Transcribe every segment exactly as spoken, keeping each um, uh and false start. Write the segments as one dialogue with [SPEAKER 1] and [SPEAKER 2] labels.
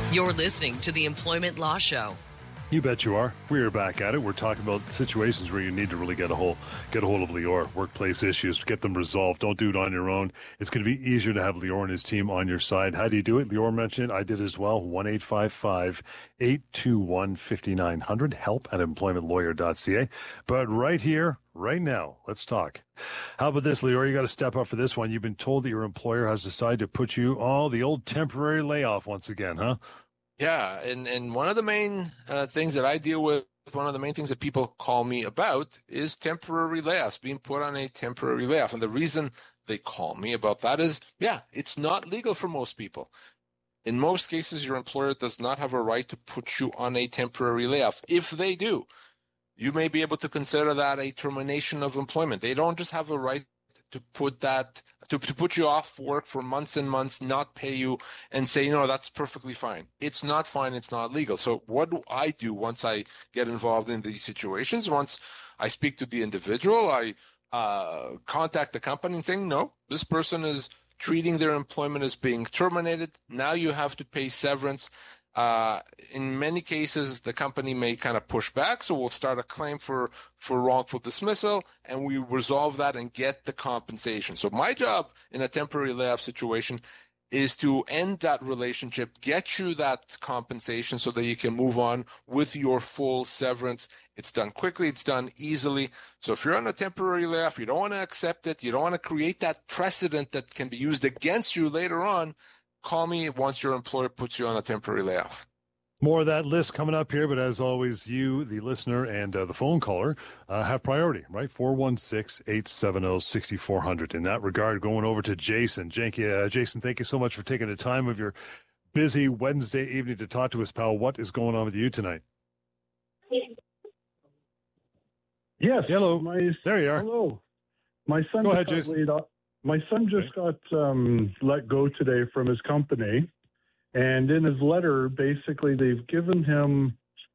[SPEAKER 1] You're listening to the Employment Law Show.
[SPEAKER 2] You bet you are. We are back at it. We're talking about situations where you need to really get a hold, get a hold of Lior. Workplace issues, get them resolved. Don't do it on your own. It's going to be easier to have Lior and his team on your side. How do you do it? Lior mentioned it. I did as well. one eight five five, eight two one, five nine zero zero. Help at employment lawyer dot c a. But right here, right now, let's talk. How about this, Lior? You got to step up for this one. You've been told that your employer has decided to put you, oh, the old temporary layoff once again, huh?
[SPEAKER 3] Yeah, and, and one of the main uh, things that I deal with, one of the main things that people call me about is temporary layoffs, being put on a temporary layoff. And the reason they call me about that is, yeah, it's not legal for most people. In most cases, your employer does not have a right to put you on a temporary layoff. If they do, you may be able to consider that a termination of employment. They don't just have a right to put that to, to put you off work for months and months, not pay you, and say, you know, that's perfectly fine. It's not fine. It's not legal. So what do I do once I get involved in these situations? Once I speak to the individual, I uh, contact the company and saying, no, this person is treating their employment as being terminated. Now you have to pay severance. Uh, in many cases, the company may kind of push back, so we'll start a claim for, for wrongful dismissal, and we resolve that and get the compensation. So my job in a temporary layoff situation is to end that relationship, get you that compensation so that you can move on with your full severance. It's done quickly, it's done easily. So if you're on a temporary layoff, you don't want to accept it, you don't want to create that precedent that can be used against you later on, call me once your employer puts you on a temporary layoff.
[SPEAKER 2] More of that list coming up here, but as always, you, the listener, and uh, the phone caller uh, have priority, right? four one six, eight seven zero, six four zero zero. In that regard, going over to Jason. Uh, Jason, thank you so much for taking the time of your busy Wednesday evening to talk to us, pal. What is going on with you tonight?
[SPEAKER 4] Yes.
[SPEAKER 2] Hello.
[SPEAKER 4] My,
[SPEAKER 2] there you are.
[SPEAKER 4] Hello. My son
[SPEAKER 2] Go
[SPEAKER 4] just
[SPEAKER 2] ahead,
[SPEAKER 4] got
[SPEAKER 2] Jason.
[SPEAKER 4] laid off. My son just got um, let go today from his company, and in his letter, basically, they've given him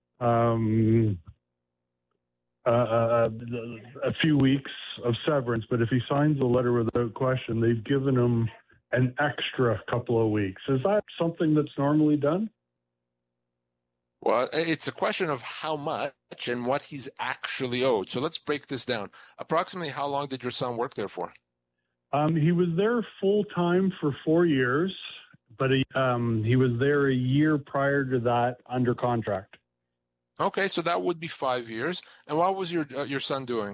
[SPEAKER 4] um, a, a, a few weeks of severance, but if he signs the letter without question, they've given him an extra couple of weeks. Is that something that's normally done?
[SPEAKER 3] Well, it's a question of how much and what he's actually owed. So let's break this down. Approximately how long did your son work there for?
[SPEAKER 4] Um, he was there full time for four years, but he, um, he was there a year prior to that under contract.
[SPEAKER 3] Okay, so that would be five years. And what was your uh, your son doing?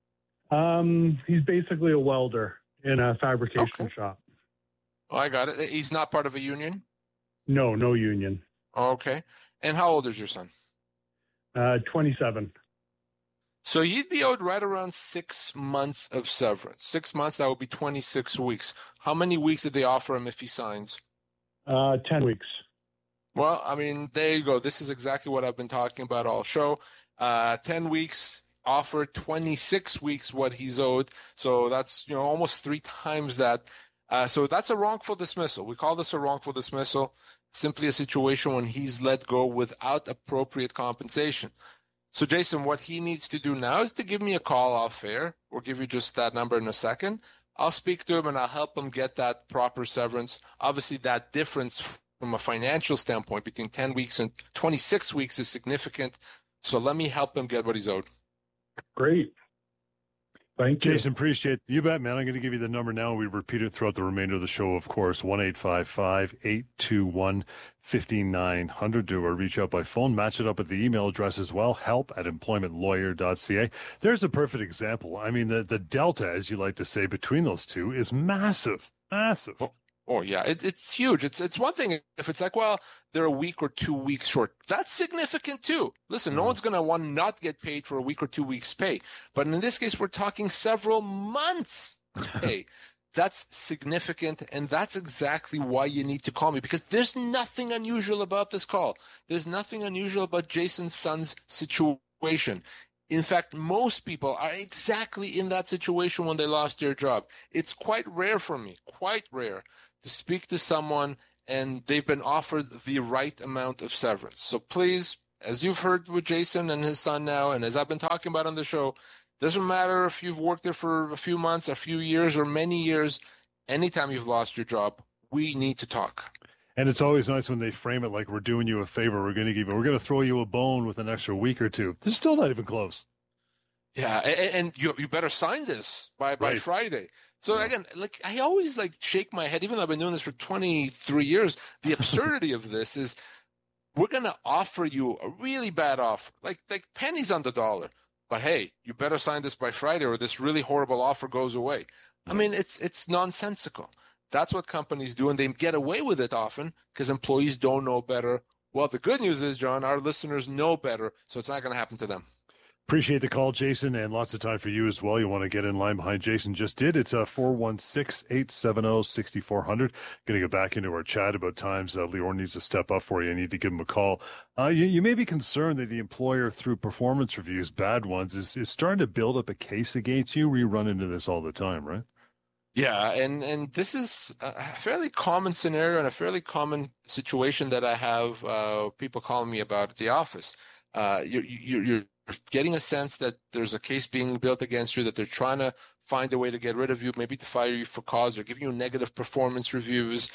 [SPEAKER 4] Um, he's basically a welder in a fabrication
[SPEAKER 3] okay.
[SPEAKER 4] shop.
[SPEAKER 3] Oh, I got it. He's not part of a union?
[SPEAKER 4] No, no union.
[SPEAKER 3] Okay. And how old is your son?
[SPEAKER 4] Uh, twenty-seven.
[SPEAKER 3] So you'd be owed right around six months of severance. Six months, that would be twenty-six weeks. How many weeks did they offer him if he signs?
[SPEAKER 4] Uh, ten weeks.
[SPEAKER 3] Well, I mean, there you go. This is exactly what I've been talking about all show. Uh, ten weeks offered, twenty-six weeks what he's owed. So that's, you know, almost three times that. Uh, so that's a wrongful dismissal. We call this a wrongful dismissal. Simply a situation when he's let go without appropriate compensation. So, Jason, what he needs to do now is to give me a call off air. We'll give you just that number in a second. I'll speak to him and I'll help him get that proper severance. Obviously, that difference from a financial standpoint between ten weeks and twenty-six weeks is significant. So let me help him get what he's owed.
[SPEAKER 4] Great. Thank you.
[SPEAKER 2] Jason, appreciate it. You bet, man. I'm going to give you the number now. We repeat it throughout the remainder of the show, of course. one eight five five, eight two one, five nine zero zero. Do or reach out by phone. Match it up with the email address as well. Help at employment lawyer dot c a. There's a perfect example. I mean, the, the delta, as you like to say, between those two is massive. Massive.
[SPEAKER 3] Oh, oh yeah. It, it's huge. It's, it's one thing if it's like, well, they're a week or two weeks short. That's significant too. Listen, no one's going to want not get paid for a week or two weeks pay. But in this case, we're talking several months pay. That's significant, and that's exactly why you need to call me, because there's nothing unusual about this call. There's nothing unusual about Jason's son's situation. In fact, most people are exactly in that situation when they lost their job. It's quite rare for me, quite rare, to speak to someone and they've been offered the right amount of severance. So please, as you've heard with Jason and his son now, and as I've been talking about on the show, doesn't matter if you've worked there for a few months, a few years, or many years, anytime you've lost your job, we need to talk.
[SPEAKER 2] And it's always nice when they frame it like we're doing you a favor. We're going to give you, we're going to throw you a bone with an extra week or two. They're still not even close.
[SPEAKER 3] Yeah, and, and you you better sign this by, by
[SPEAKER 2] Right.
[SPEAKER 3] Friday. So
[SPEAKER 2] Yeah.
[SPEAKER 3] again, like I always like shake my head, even though I've been doing this for twenty-three years. The absurdity of this is we're going to offer you a really bad offer, like like pennies on the dollar. But hey, you better sign this by Friday, or this really horrible offer goes away. I mean, it's it's nonsensical. That's what companies do, and they get away with it often because employees don't know better. Well, the good news is, John, our listeners know better, so it's not going to happen to them.
[SPEAKER 2] Appreciate the call, Jason, and lots of time for you as well. You want to get in line behind Jason just did. It's a four one six, eight seven zero, six four zero zero. Going to get back into our chat about times uh, Lior needs to step up for you. You need to give him a call. Uh, you, you may be concerned that the employer, through performance reviews, bad ones, is, is starting to build up a case against you. We run into this all the time, right?
[SPEAKER 3] Yeah, and, and this is a fairly common scenario and a fairly common situation that I have uh, people calling me about at the office. Uh, you're, you're, you're getting a sense that there's a case being built against you, that they're trying to find a way to get rid of you, maybe to fire you for cause, or giving you negative performance reviews,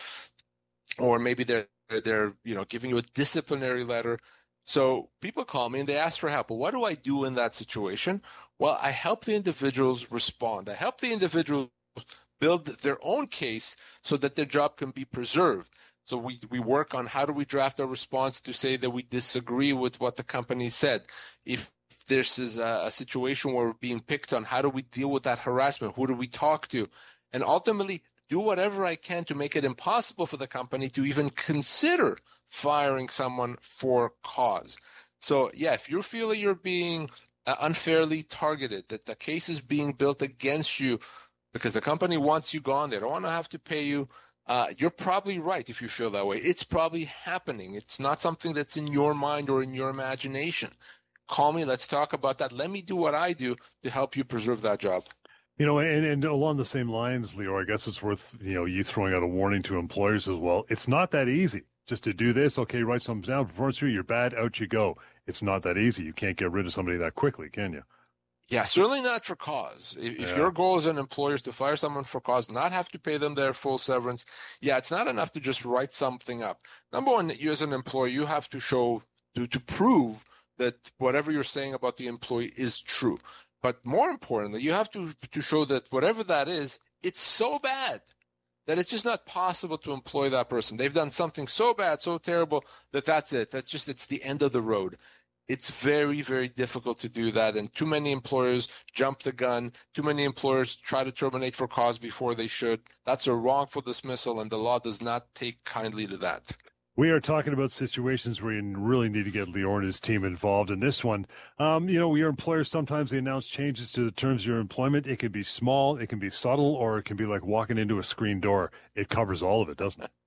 [SPEAKER 3] or maybe they're they're you know giving you a disciplinary letter. So people call me and they ask for help. Well, what do I do in that situation? Well, I help the individuals respond. I help the individuals build their own case so that their job can be preserved. So we we work on how do we draft a response to say that we disagree with what the company said. If this is a, a situation where we're being picked on, how do we deal with that harassment? Who do we talk to? And ultimately do whatever I can to make it impossible for the company to even consider firing someone for cause. So yeah, if you feel that you're being uh, unfairly targeted, that the case is being built against you because the company wants you gone, they don't want to have to pay you, Uh, you're probably right if you feel that way. It's probably happening. It's not something that's in your mind or in your imagination. Call me. Let's talk about that. Let me do what I do to help you preserve that job.
[SPEAKER 2] You know, and, and along the same lines, Lior, I guess it's worth, you know, you throwing out a warning to employers as well. It's not that easy just to do this. Okay, write something down. Performance review, you're bad, out you go. It's not that easy. You can't get rid of somebody that quickly, can you?
[SPEAKER 3] Yeah, certainly not for cause. If,
[SPEAKER 2] Yeah.
[SPEAKER 3] if your goal as an employer is to fire someone for cause, not have to pay them their full severance, yeah, it's not enough to just write something up. Number one, you as an employer, you have to show, to, to prove that whatever you're saying about the employee is true. But more importantly, you have to, to show that whatever that is, it's so bad that it's just not possible to employ that person. They've done something so bad, so terrible, that that's it. That's just, it's the end of the road. It's very, very difficult to do that, and too many employers jump the gun. Too many employers try to terminate for cause before they should. That's a wrongful dismissal, and the law does not take kindly to that.
[SPEAKER 2] We are talking about situations where you really need to get Lior and his team involved. In this one, um, you know, your employers, sometimes they announce changes to the terms of your employment. It can be small, it can be subtle, or it can be like walking into a screen door. It covers all of it, doesn't it?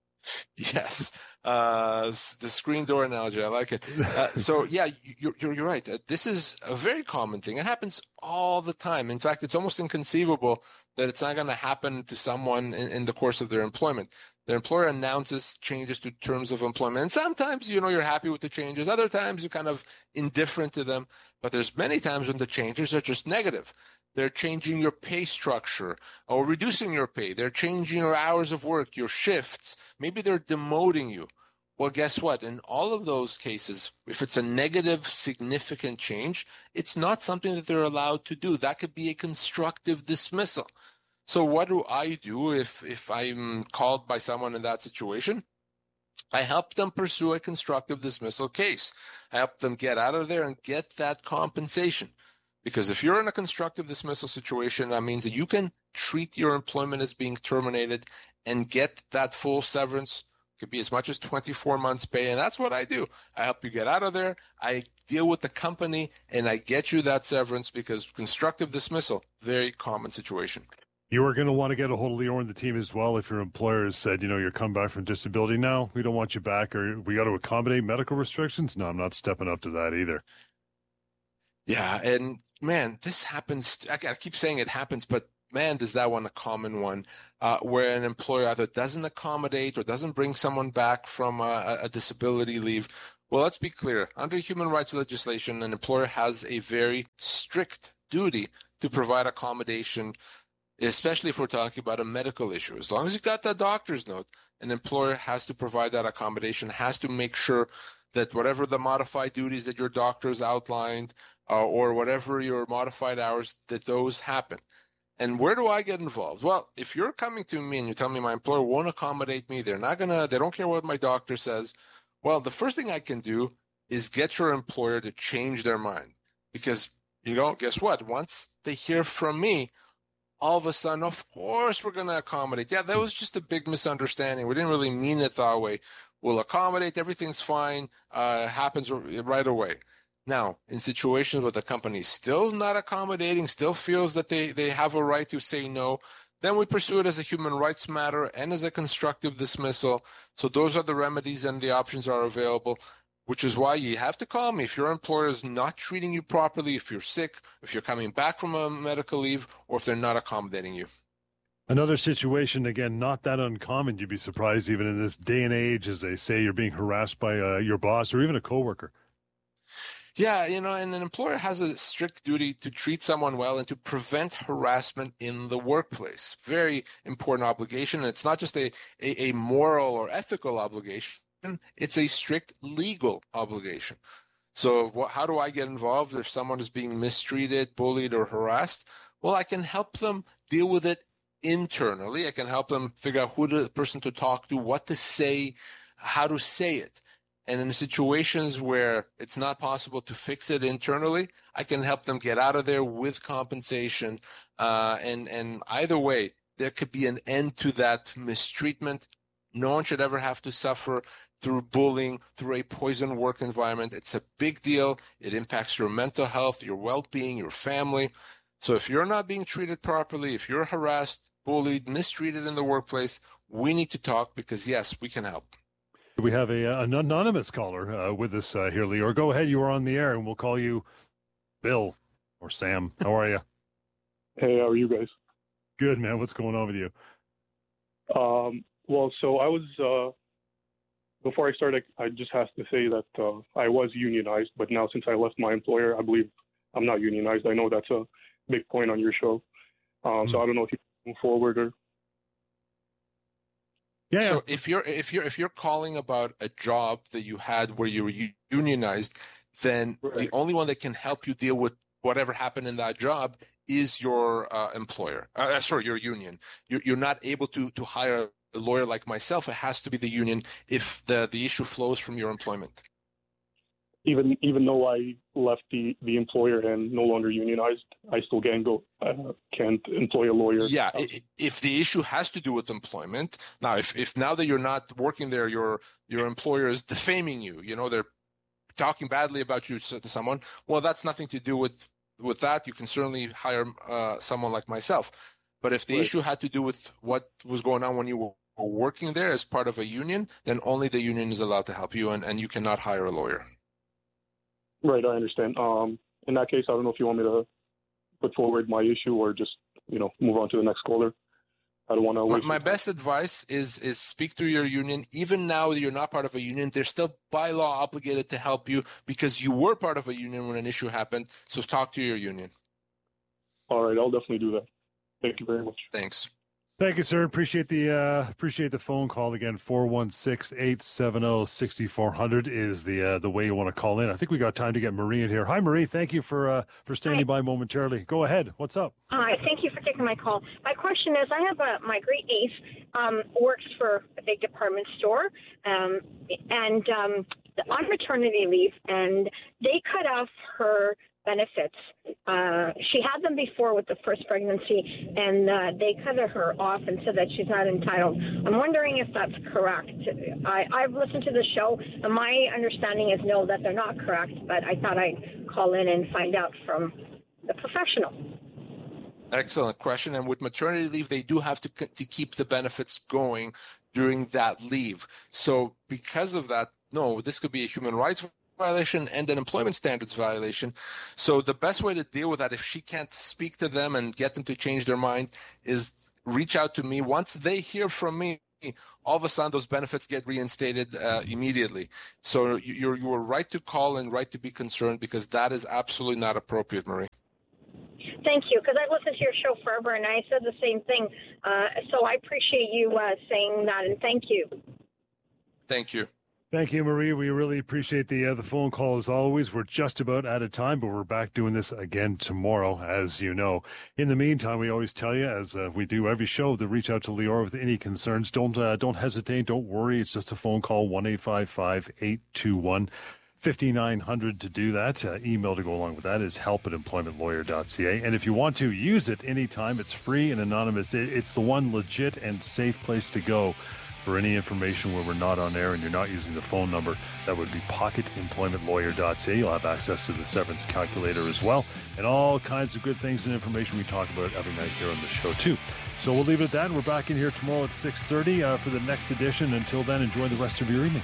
[SPEAKER 3] Yes, uh, the screen door analogy, I like it. Uh, so yeah, you're, you're, you're right. Uh, this is a very common thing. It happens all the time. In fact, it's almost inconceivable that it's not going to happen to someone in, in the course of their employment. Their employer announces changes to terms of employment. And sometimes, you know, you're happy with the changes. Other times you're kind of indifferent to them. But there's many times when the changes are just negative. They're changing your pay structure or reducing your pay. They're changing your hours of work, your shifts. Maybe they're demoting you. Well, guess what? In all of those cases, if it's a negative, significant change, it's not something that they're allowed to do. That could be a constructive dismissal. So what do I do if, if I'm called by someone in that situation? I help them pursue a constructive dismissal case. I help them get out of there and get that compensation. Because if you're in a constructive dismissal situation, that means that you can treat your employment as being terminated and get that full severance. It could be as much as twenty-four months pay, and that's what I do. I help you get out of there. I deal with the company, and I get you that severance because constructive dismissal, very common situation.
[SPEAKER 2] You are going to want to get a hold of Lior and the team as well if your employer has said, you know, you're coming back from disability now, we don't want you back, or we got to accommodate medical restrictions. No, I'm not stepping up to that either.
[SPEAKER 3] Yeah, and man, this happens. I keep saying it happens, but man, does that one a common one uh, where an employer either doesn't accommodate or doesn't bring someone back from a, a disability leave. Well, let's be clear. Under human rights legislation, an employer has a very strict duty to provide accommodation especially if we're talking about a medical issue. As long as you got that doctor's note, an employer has to provide that accommodation, has to make sure that whatever the modified duties that your doctor's outlined uh, or whatever your modified hours, that those happen. And where do I get involved? Well, if you're coming to me and you tell me my employer won't accommodate me, they're not going to, they don't care what my doctor says. Well, the first thing I can do is get your employer to change their mind. Because, you know, guess what? Once they hear from me, all of a sudden, of course, we're going to accommodate. Yeah, that was just a big misunderstanding. We didn't really mean it that way. We'll accommodate. Everything's fine. Uh, happens right away. Now, in situations where the company is still not accommodating, still feels that they, they have a right to say no, then we pursue it as a human rights matter and as a constructive dismissal. So those are the remedies and the options are available, which is why you have to call me if your employer is not treating you properly, if you're sick, if you're coming back from a medical leave, or if they're not accommodating you.
[SPEAKER 2] Another situation, again, not that uncommon. You'd be surprised even in this day and age, as they say, you're being harassed by uh, your boss or even a coworker.
[SPEAKER 3] Yeah, you know, and an employer has a strict duty to treat someone well and to prevent harassment in the workplace. Very important obligation. And it's not just a, a, a moral or ethical obligation. It's a strict legal obligation. So what, how do I get involved if someone is being mistreated, bullied, or harassed? Well, I can help them deal with it internally. I can help them figure out who the person to talk to, what to say, how to say it. And in situations where it's not possible to fix it internally, I can help them get out of there with compensation. Uh, and, and either way, there could be an end to that mistreatment. No one should ever have to suffer through bullying, through a poison work environment. It's a big deal. It impacts your mental health, your well-being, your family. So if you're not being treated properly, if you're harassed, bullied, mistreated in the workplace, we need to talk because, yes, we can help.
[SPEAKER 2] We have a, an anonymous caller uh, with us uh, here, Lior. Go ahead. You are on the air, and we'll call you Bill or Sam. How are you?
[SPEAKER 5] Hey, how are you guys?
[SPEAKER 2] Good, man. What's going on with you?
[SPEAKER 5] Um, well, so I was, uh, before I started, I just have to say that uh, I was unionized, but now since I left my employer, I believe I'm not unionized. I know that's a big point on your show. Um, mm-hmm. So I don't know if you can move forward or...
[SPEAKER 2] Yeah.
[SPEAKER 3] So if you're if you're if you're calling about a job that you had where you were unionized, then right. the only one that can help you deal with whatever happened in that job is your uh, employer. Uh, sorry, your union. You're, you're not able to to hire a lawyer like myself. It has to be the union if the the issue flows from your employment.
[SPEAKER 5] Even even though I left the, the employer and no longer unionized, I still can't go uh, can't employ a lawyer.
[SPEAKER 3] Yeah, if the issue has to do with employment. Now, if, if now that you're not working there, your your employer is defaming you, you know, they're talking badly about you to someone. Well, that's nothing to do with with that. You can certainly hire uh, someone like myself. But if the right. issue had to do with what was going on when you were working there as part of a union, then only the union is allowed to help you, and, and you cannot hire a lawyer.
[SPEAKER 5] Right, I understand. Um, in that case, I don't know if you want me to put forward my issue or just, you know, move on to the next caller. I don't want to.
[SPEAKER 3] My, my best advice is is speak to your union. Even now that you're not part of a union, they're still by law obligated to help you because you were part of a union when an issue happened. So talk to your union.
[SPEAKER 5] All right, I'll definitely do that. Thank you very much.
[SPEAKER 3] Thanks.
[SPEAKER 2] Thank you, sir. Appreciate the uh, appreciate the phone call again. four one six, eight seven zero, six four zero zero is the uh, the way you want to call in. I think we got time to get Marie in here. Hi, Marie. Thank you for uh, for standing Hi. by momentarily. Go ahead. What's up?
[SPEAKER 6] Hi. Thank you for taking my call. My question is, I have a my great niece um, works for a big department store, um, and um, on maternity leave, and they cut off her benefits. Uh, she had them before with the first pregnancy, and uh, they cut her off and said that she's not entitled. I'm wondering if that's correct. I, I've listened to the show, and my understanding is no, that they're not correct, but I thought I'd call in and find out from the professional.
[SPEAKER 3] Excellent question. And with maternity leave, they do have to, to keep the benefits going during that leave. So because of that, no, this could be a human rights violation and an employment standards violation. So the best way to deal with that, if she can't speak to them and get them to change their mind, is reach out to me. Once they hear from me, all of a sudden those benefits get reinstated uh, immediately. So you're you are right to call and right to be concerned because that is absolutely not appropriate, Marie.
[SPEAKER 6] Thank you, because I've listened to your show forever, and I said the same thing. Uh, so I appreciate you uh, saying that, and thank you.
[SPEAKER 3] Thank you.
[SPEAKER 2] Thank you, Marie. We really appreciate the uh, the phone call as always. We're just about out of time, but we're back doing this again tomorrow, as you know. In the meantime, we always tell you, as uh, we do every show, to reach out to Lior with any concerns. Don't uh, don't hesitate. Don't worry. It's just a phone call, one eight five five, eight two one, five nine zero zero to do that. Uh, email to go along with that is help at employment lawyer dot c a. And if you want to use it anytime, it's free and anonymous. It, it's the one legit and safe place to go for any information where we're not on air and you're not using the phone number. That would be pocket employment lawyer dot c a. You'll have access to the severance calculator as well, and all kinds of good things and information we talk about every night here on the show too. So we'll leave it at that. We're back in here tomorrow at six thirty uh, for the next edition. Until then, enjoy the rest of your evening.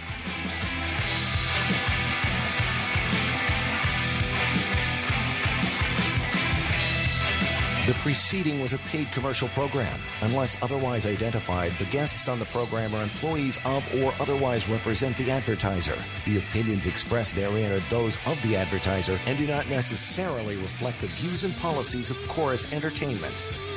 [SPEAKER 7] The preceding was a paid commercial program. Unless otherwise identified, the guests on the program are employees of or otherwise represent the advertiser. The opinions expressed therein are those of the advertiser and do not necessarily reflect the views and policies of Chorus Entertainment.